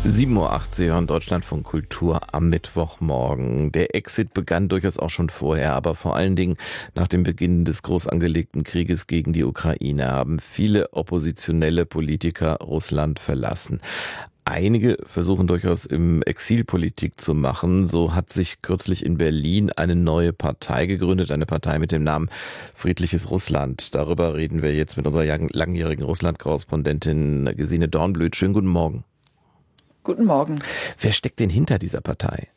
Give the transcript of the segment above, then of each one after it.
7:08 Uhr, Sie hören Deutschlandfunk Kultur am Mittwochmorgen. Der Exit begann durchaus auch schon vorher, aber vor allen Dingen nach dem Beginn des groß angelegten Krieges gegen die Ukraine haben viele oppositionelle Politiker Russland verlassen. Einige versuchen durchaus im Exil Politik zu machen. So hat sich kürzlich in Berlin eine neue Partei gegründet, eine Partei mit dem Namen Friedliches Russland. Darüber reden wir jetzt mit unserer langjährigen Russland-Korrespondentin Gesine Dornblüt. Schönen guten Morgen. Guten Morgen. Wer steckt denn hinter dieser Partei?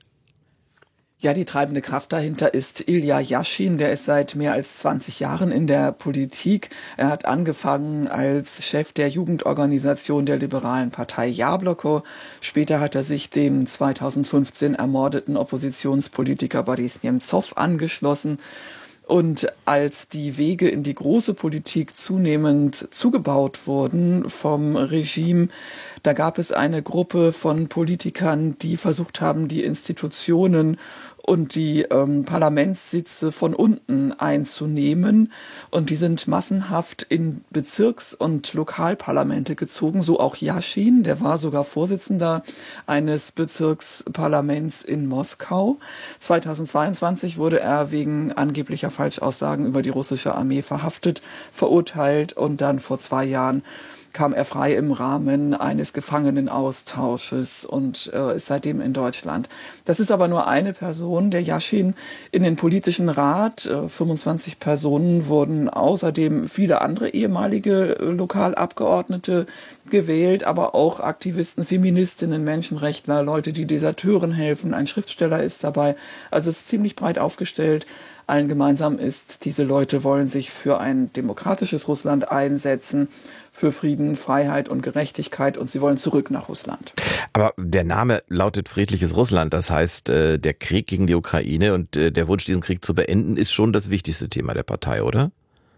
Ja, die treibende Kraft dahinter ist Ilja Jaschin. Der ist seit mehr als 20 Jahren in der Politik. Er hat angefangen als Chef der Jugendorganisation der liberalen Partei Jabloko. Später hat er sich dem 2015 ermordeten Oppositionspolitiker Boris Nemzow angeschlossen. Und als die Wege in die große Politik zunehmend zugebaut wurden vom Regime, da gab es eine Gruppe von Politikern, die versucht haben, die Institutionen und die Parlamentssitze von unten einzunehmen. Und die sind massenhaft in Bezirks- und Lokalparlamente gezogen, so auch Jaschin, der war sogar Vorsitzender eines Bezirksparlaments in Moskau. 2022 wurde er wegen angeblicher Falschaussagen über die russische Armee verhaftet, verurteilt und dann vor 2 Jahren kam er frei im Rahmen eines Gefangenenaustausches und ist seitdem in Deutschland. Das ist aber nur eine Person, der Jaschin. In den politischen Rat, 25 Personen, wurden außerdem viele andere ehemalige Lokalabgeordnete gewählt, aber auch Aktivisten, Feministinnen, Menschenrechtler, Leute, die Deserteuren helfen. Ein Schriftsteller ist dabei. Also es ist ziemlich breit aufgestellt. Allen gemeinsam ist, diese Leute wollen sich für ein demokratisches Russland einsetzen, für Frieden, Freiheit und Gerechtigkeit, und sie wollen zurück nach Russland. Aber der Name lautet Friedliches Russland, das heißt, der Krieg gegen die Ukraine und der Wunsch, diesen Krieg zu beenden, ist schon das wichtigste Thema der Partei, oder?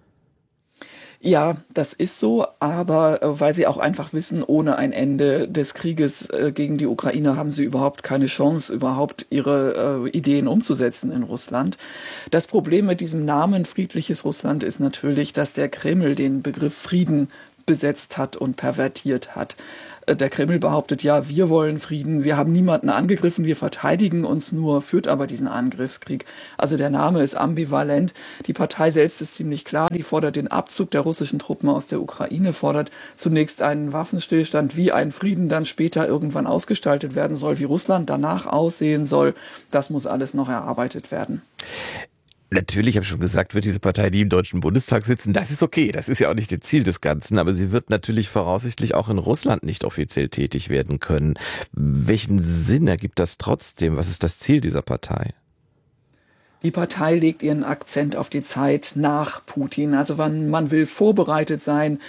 Ja, das ist so, aber weil sie auch einfach wissen, ohne ein Ende des Krieges gegen die Ukraine haben sie überhaupt keine Chance, überhaupt ihre Ideen umzusetzen in Russland. Das Problem mit diesem Namen Friedliches Russland ist natürlich, dass der Kreml den Begriff Frieden besetzt hat und pervertiert hat. Der Kreml behauptet, ja, wir wollen Frieden, wir haben niemanden angegriffen, wir verteidigen uns nur, führt aber diesen Angriffskrieg. Also der Name ist ambivalent. Die Partei selbst ist ziemlich klar, die fordert den Abzug der russischen Truppen aus der Ukraine, fordert zunächst einen Waffenstillstand, wie ein Frieden dann später irgendwann ausgestaltet werden soll, wie Russland danach aussehen soll. Das muss alles noch erarbeitet werden. Natürlich, habe ich schon gesagt, wird diese Partei nie im Deutschen Bundestag sitzen. Das ist okay, das ist ja auch nicht das Ziel des Ganzen, aber sie wird natürlich voraussichtlich auch in Russland nicht offiziell tätig werden können. Welchen Sinn ergibt das trotzdem? Was ist das Ziel dieser Partei? Die Partei legt ihren Akzent auf die Zeit nach Putin. Also man will vorbereitet sein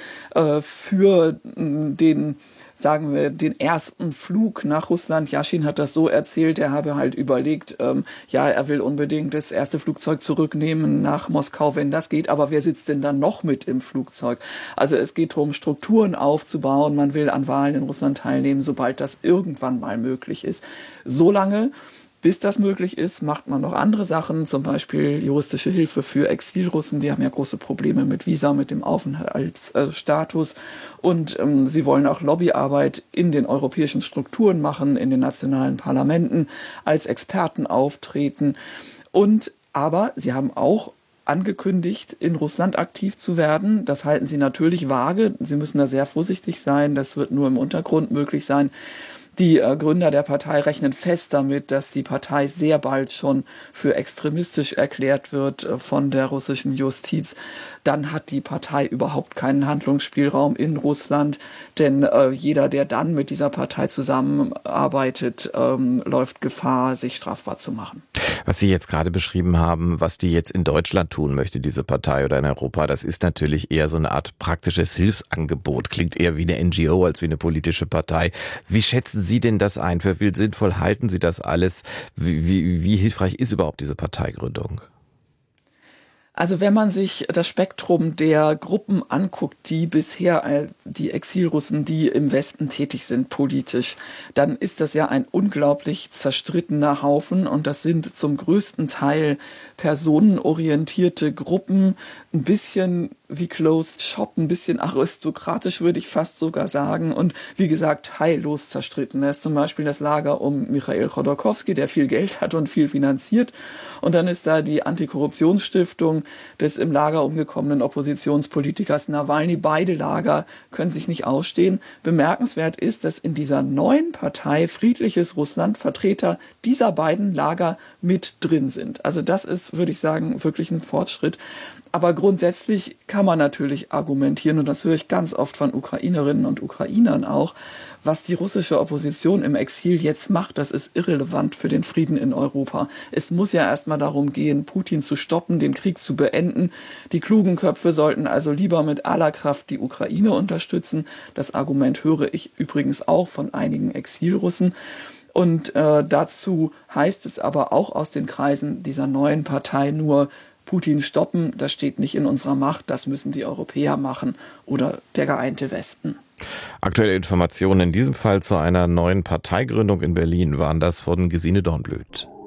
für den, sagen wir, den ersten Flug nach Russland. Jaschin hat das so erzählt, er habe halt überlegt, er will unbedingt das erste Flugzeug zurücknehmen nach Moskau, wenn das geht. Aber wer sitzt denn dann noch mit im Flugzeug? Also es geht darum, Strukturen aufzubauen. Man will an Wahlen in Russland teilnehmen, sobald das irgendwann mal möglich ist. Solange bis das möglich ist, macht man noch andere Sachen, zum Beispiel juristische Hilfe für Exilrussen. Die haben ja große Probleme mit Visa, mit dem Aufenthaltsstatus. Und sie wollen auch Lobbyarbeit in den europäischen Strukturen machen, in den nationalen Parlamenten, als Experten auftreten. Aber sie haben auch angekündigt, in Russland aktiv zu werden. Das halten sie natürlich vage. Sie müssen da sehr vorsichtig sein. Das wird nur im Untergrund möglich sein. Die Gründer der Partei rechnen fest damit, dass die Partei sehr bald schon für extremistisch erklärt wird von der russischen Justiz. Dann hat die Partei überhaupt keinen Handlungsspielraum in Russland, denn jeder, der dann mit dieser Partei zusammenarbeitet, läuft Gefahr, sich strafbar zu machen. Was Sie jetzt gerade beschrieben haben, was die jetzt in Deutschland tun möchte, diese Partei oder in Europa, das ist natürlich eher so eine Art praktisches Hilfsangebot. Klingt eher wie eine NGO als wie eine politische Partei. Wie schätzen Sie denn das ein? Für wie sinnvoll halten Sie das alles? Wie hilfreich ist überhaupt diese Parteigründung? Also wenn man sich das Spektrum der Gruppen anguckt, die bisher die Exilrussen, die im Westen tätig sind politisch, dann ist das ja ein unglaublich zerstrittener Haufen und das sind zum größten Teil personenorientierte Gruppen, ein bisschen wie Closed Shop, ein bisschen aristokratisch würde ich fast sogar sagen und wie gesagt heillos zerstritten. Da ist zum Beispiel das Lager um Michail Chodorkowski, der viel Geld hat und viel finanziert und dann ist da die Antikorruptionsstiftung des im Lager umgekommenen Oppositionspolitikers Nawalny. Beide Lager können sich nicht ausstehen. Bemerkenswert ist, dass in dieser neuen Partei Friedliches Russland Vertreter dieser beiden Lager mit drin sind. Also das ist, würde ich sagen, wirklich ein Fortschritt. Aber grundsätzlich kann man natürlich argumentieren, und das höre ich ganz oft von Ukrainerinnen und Ukrainern auch, was die russische Opposition im Exil jetzt macht, das ist irrelevant für den Frieden in Europa. Es muss ja erstmal darum gehen, Putin zu stoppen, den Krieg zu beenden. Die klugen Köpfe sollten also lieber mit aller Kraft die Ukraine unterstützen. Das Argument höre ich übrigens auch von einigen Exilrussen. Und dazu heißt es aber auch aus den Kreisen dieser neuen Partei nur, Putin stoppen, das steht nicht in unserer Macht, das müssen die Europäer machen oder der geeinte Westen. Aktuelle Informationen in diesem Fall zu einer neuen Parteigründung in Berlin waren das von Gesine Dornblöt.